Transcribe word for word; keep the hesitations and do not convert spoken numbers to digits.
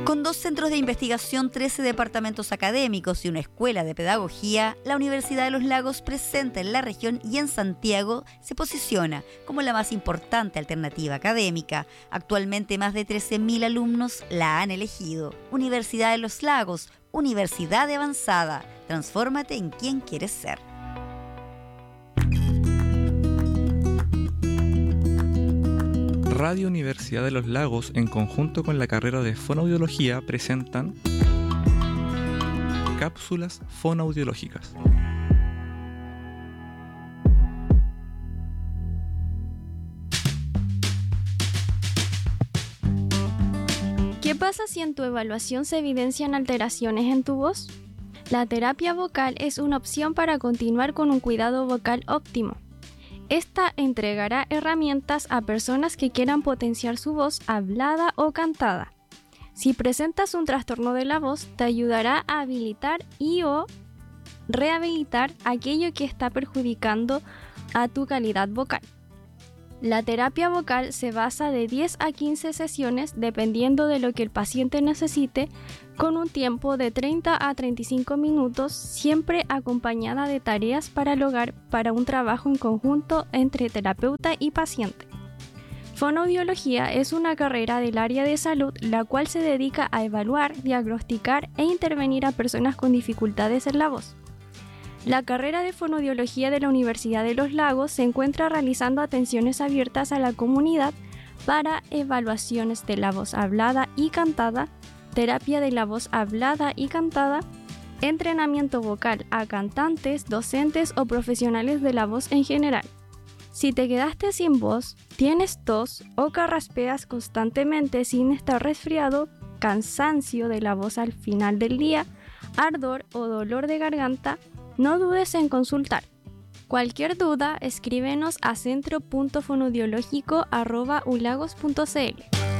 Con dos centros de investigación, trece departamentos académicos y una escuela de pedagogía, la Universidad de los Lagos, presente en la región y en Santiago, se posiciona como la más importante alternativa académica. Actualmente más de trece mil alumnos la han elegido. Universidad de los Lagos, universidad de avanzada. Transfórmate en quien quieres ser. Radio Universidad de los Lagos, en conjunto con la carrera de Fonoaudiología, presentan Cápsulas Fonoaudiológicas. ¿Qué pasa si en tu evaluación se evidencian alteraciones en tu voz? La terapia vocal es una opción para continuar con un cuidado vocal óptimo. Esta entregará herramientas a personas que quieran potenciar su voz hablada o cantada. Si presentas un trastorno de la voz, te ayudará a habilitar y o rehabilitar aquello que está perjudicando a tu calidad vocal. La terapia vocal se basa de diez a quince sesiones dependiendo de lo que el paciente necesite, con un tiempo de treinta a treinta y cinco minutos, siempre acompañada de tareas para el hogar para un trabajo en conjunto entre terapeuta y paciente. Fonoaudiología es una carrera del área de salud la cual se dedica a evaluar, diagnosticar e intervenir a personas con dificultades en la voz. La carrera de Fonoaudiología de la Universidad de los Lagos se encuentra realizando atenciones abiertas a la comunidad para evaluaciones de la voz hablada y cantada, terapia de la voz hablada y cantada, entrenamiento vocal a cantantes, docentes o profesionales de la voz en general. Si te quedaste sin voz, tienes tos o carraspeas constantemente sin estar resfriado, cansancio de la voz al final del día, ardor o dolor de garganta, no dudes en consultar. Cualquier duda, escríbenos a centro punto fonoaudiológico arroba ulagos punto c l.